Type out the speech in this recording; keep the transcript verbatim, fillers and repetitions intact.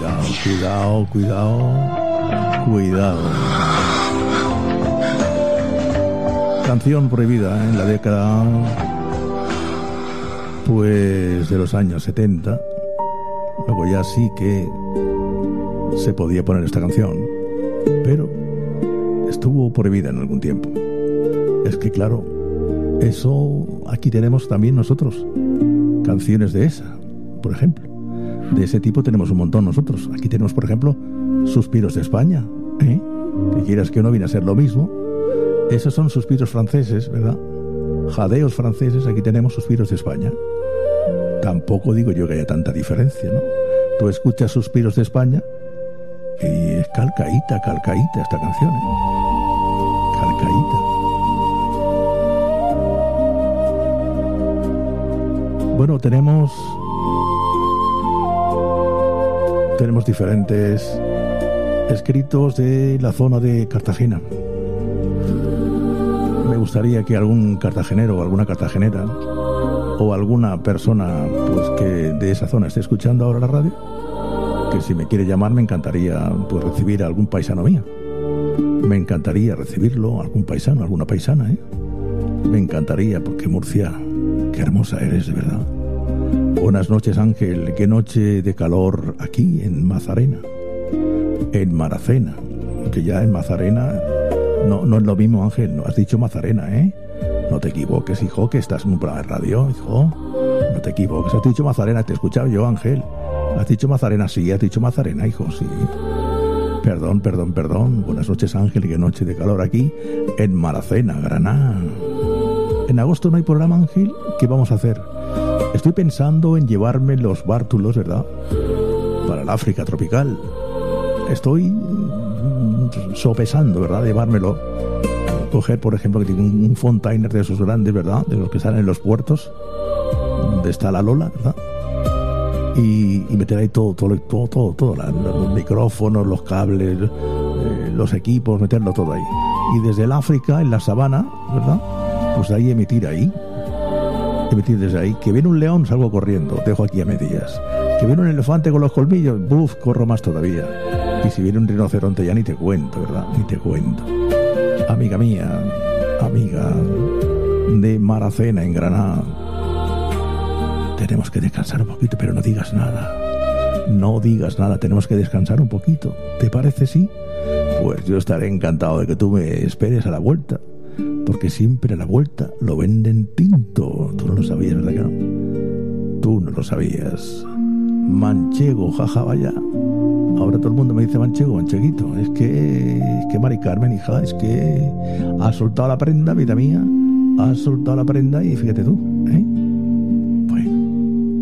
cuidado, cuidado, cuidado, cuidado. Canción prohibida ¿eh? en la década pues de los años setenta. Luego ya sí que se podía poner esta canción, pero estuvo prohibida en algún tiempo. Es que claro, eso aquí tenemos también nosotros canciones de esa, por ejemplo. De ese tipo tenemos un montón nosotros. Aquí tenemos, por ejemplo, Suspiros de España, ¿eh? Que quieras que no, viene a ser lo mismo. Esos son suspiros franceses, ¿verdad? Jadeos franceses. Aquí tenemos Suspiros de España. Tampoco digo yo que haya tanta diferencia, ¿no? Tú escuchas Suspiros de España y es calcaíta, calcaíta esta canción, ¿eh? Calcaíta. Bueno, tenemos tenemos diferentes escritos de la zona de Cartagena. Me gustaría que algún cartagenero o alguna cartagenera o alguna persona pues que de esa zona esté escuchando ahora la radio, que si me quiere llamar me encantaría pues recibir a algún paisano mío. Me encantaría recibirlo, algún paisano, alguna paisana, ¿eh? Me encantaría, porque Murcia, qué hermosa eres, de verdad. Buenas noches, Ángel. Qué noche de calor aquí en Mazarena, en Maracena, que ya en Mazarena no, no es lo mismo, Ángel. No has dicho Mazarena, ¿eh? No te equivoques, hijo, que estás en un programa de radio, hijo. No te equivoques. Has dicho Mazarena, te he escuchado yo, Ángel. Has dicho Mazarena, sí, has dicho Mazarena, hijo, sí. Perdón, perdón, perdón. Buenas noches, Ángel. Qué noche de calor aquí en Maracena, Granada. En agosto no hay programa, Ángel. ¿Qué vamos a hacer? Estoy pensando en llevarme los bártulos, ¿verdad? Para el África tropical. Estoy sopesando, ¿verdad? Llevármelo. Coger, por ejemplo, que tengo un Fontainer de esos grandes, ¿verdad? De los que salen en los puertos, donde está la Lola, ¿verdad? Y, y meter ahí todo, todo, todo, todo, todo la, los micrófonos, los cables, eh, los equipos, meterlo todo ahí. Y desde el África, en la sabana, ¿verdad? Pues de ahí emitir ahí. Emitir desde ahí. Que viene un león, salgo corriendo, dejo aquí a medias. Que viene un elefante con los colmillos, buf, corro más todavía. Y si viene un rinoceronte ya ni te cuento, ¿verdad? Ni te cuento. Amiga mía, amiga de Maracena en Granada, tenemos que descansar un poquito, pero no digas nada. No digas nada, tenemos que descansar un poquito. ¿Te parece, sí? Pues yo estaré encantado de que tú me esperes a la vuelta, porque siempre a la vuelta lo venden tinto. Tú no lo sabías, ¿verdad que no? Tú no lo sabías. Manchego, jaja, vaya. Ahora todo el mundo me dice manchego, mancheguito. Es que, es que Mari Carmen, hija, es que has soltado la prenda, vida mía. Has soltado la prenda y fíjate tú, ¿eh?